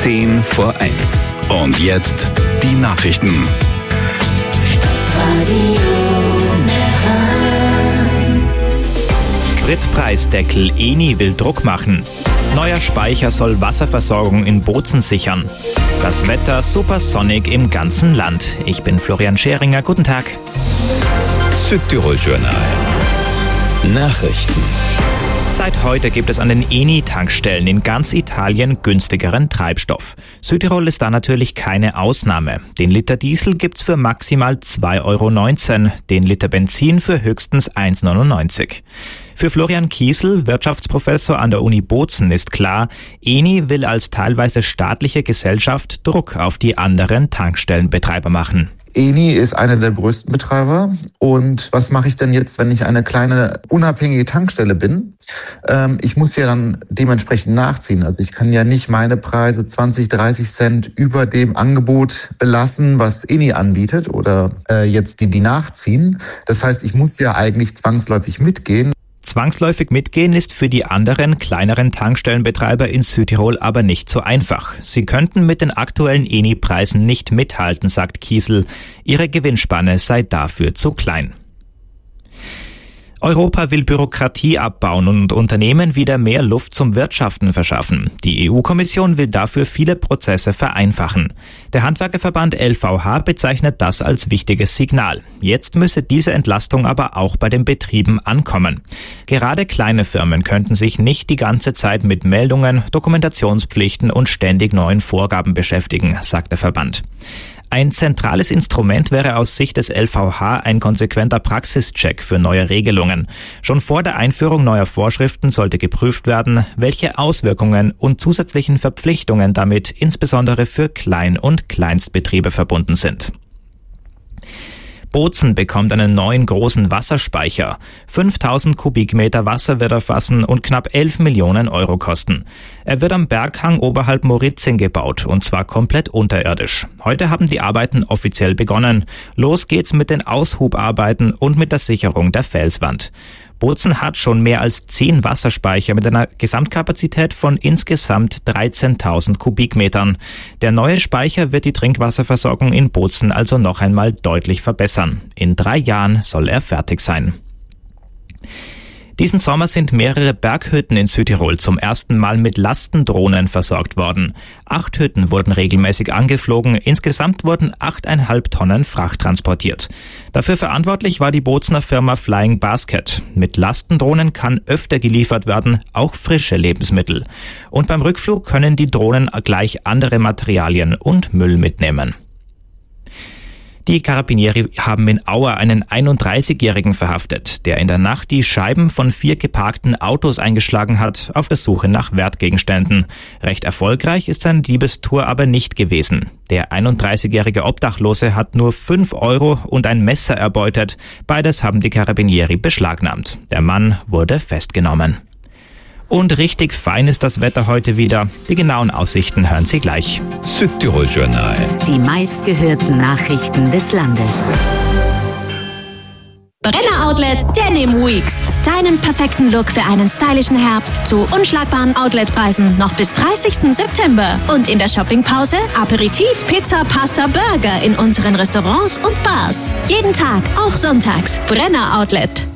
10 vor 1. Und jetzt die Nachrichten. Spritpreisdeckel, Eni will Druck machen. Neuer Speicher soll Wasserversorgung in Bozen sichern. Das Wetter supersonnig im ganzen Land. Ich bin Florian Scheringer, guten Tag. Südtirol Journal. Nachrichten. Seit heute gibt es an den Eni-Tankstellen in ganz Italien günstigeren Treibstoff. Südtirol ist da natürlich keine Ausnahme. Den Liter Diesel gibt's für maximal 2,19 €, den Liter Benzin für höchstens 1,99 €. Für Florian Kiesel, Wirtschaftsprofessor an der Uni Bozen, ist klar, Eni will als teilweise staatliche Gesellschaft Druck auf die anderen Tankstellenbetreiber machen. Eni ist einer der größten Betreiber. Und was mache ich denn jetzt, wenn ich eine kleine unabhängige Tankstelle bin? Ich muss ja dann dementsprechend nachziehen. Also ich kann ja nicht meine Preise 20, 30 Cent über dem Angebot belassen, was Eni anbietet oder jetzt die nachziehen. Das heißt, ich muss ja eigentlich zwangsläufig mitgehen. Zwangsläufig mitgehen ist für die anderen, kleineren Tankstellenbetreiber in Südtirol aber nicht so einfach. Sie könnten mit den aktuellen Eni-Preisen nicht mithalten, sagt Kiesel. Ihre Gewinnspanne sei dafür zu klein. Europa will Bürokratie abbauen und Unternehmen wieder mehr Luft zum Wirtschaften verschaffen. Die EU-Kommission will dafür viele Prozesse vereinfachen. Der Handwerkerverband LVH bezeichnet das als wichtiges Signal. Jetzt müsse diese Entlastung aber auch bei den Betrieben ankommen. Gerade kleine Firmen könnten sich nicht die ganze Zeit mit Meldungen, Dokumentationspflichten und ständig neuen Vorgaben beschäftigen, sagt der Verband. Ein zentrales Instrument wäre aus Sicht des LVH ein konsequenter Praxischeck für neue Regelungen. Schon vor der Einführung neuer Vorschriften sollte geprüft werden, welche Auswirkungen und zusätzlichen Verpflichtungen damit insbesondere für Klein- und Kleinstbetriebe verbunden sind. Bozen bekommt einen neuen großen Wasserspeicher. 5000 Kubikmeter Wasser wird er fassen und knapp 11 Millionen € kosten. Er wird am Berghang oberhalb Moritzing gebaut und zwar komplett unterirdisch. Heute haben die Arbeiten offiziell begonnen. Los geht's mit den Aushubarbeiten und mit der Sicherung der Felswand. Bozen hat schon mehr als 10 Wasserspeicher mit einer Gesamtkapazität von insgesamt 13.000 Kubikmetern. Der neue Speicher wird die Trinkwasserversorgung in Bozen also noch einmal deutlich verbessern. In 3 Jahren soll er fertig sein. Diesen Sommer sind mehrere Berghütten in Südtirol zum ersten Mal mit Lastendrohnen versorgt worden. 8 Hütten wurden regelmäßig angeflogen, insgesamt wurden 8,5 Tonnen Fracht transportiert. Dafür verantwortlich war die Bozener Firma Flying Basket. Mit Lastendrohnen kann öfter geliefert werden, auch frische Lebensmittel. Und beim Rückflug können die Drohnen gleich andere Materialien und Müll mitnehmen. Die Carabinieri haben in Auer einen 31-Jährigen verhaftet, der in der Nacht die Scheiben von 4 geparkten Autos eingeschlagen hat, auf der Suche nach Wertgegenständen. Recht erfolgreich ist seine Diebestour aber nicht gewesen. Der 31-jährige Obdachlose hat nur 5 € und ein Messer erbeutet. Beides haben die Carabinieri beschlagnahmt. Der Mann wurde festgenommen. Und richtig fein ist das Wetter heute wieder. Die genauen Aussichten hören Sie gleich. Südtirol Journal. Die meistgehörten Nachrichten des Landes. Brenner Outlet Denim Weeks. Deinen perfekten Look für einen stylischen Herbst zu unschlagbaren Outletpreisen noch bis 30. September. Und in der Shoppingpause Aperitif, Pizza, Pasta, Burger in unseren Restaurants und Bars. Jeden Tag, auch sonntags. Brenner Outlet.